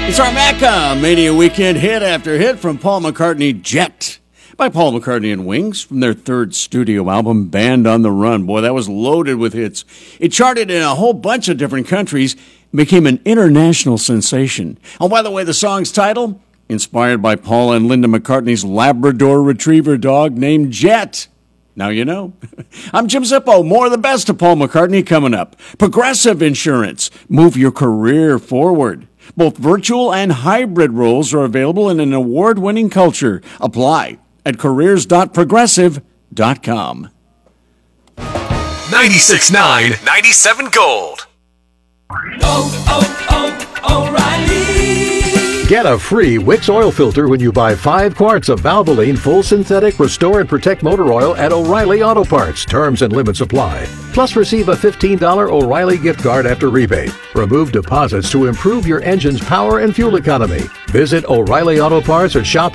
It's our Macca Mania Weekend hit after hit from Paul McCartney, Jet, by Paul McCartney and Wings from their third studio album, Band on the Run. Boy, that was loaded with hits. It charted in a whole bunch of different countries, became an international sensation. Oh, by the way, the song's title, inspired by Paul and Linda McCartney's Labrador Retriever dog named Jet. Now you know. I'm Jim Zippo. More of the best of Paul McCartney coming up. Progressive Insurance. Move your career forward. Both virtual and hybrid roles are available in an award-winning culture. Apply at careers.progressive.com. 96.9, 97 Gold. O'Reilly. Get a free Wix oil filter when you buy 5 quarts of Valvoline Full Synthetic Restore and Protect Motor Oil at O'Reilly Auto Parts. Terms and limits apply. Plus, receive a $15 O'Reilly gift card after rebate. Remove deposits to improve your engine's power and fuel economy. Visit O'Reilly Auto Parts or shop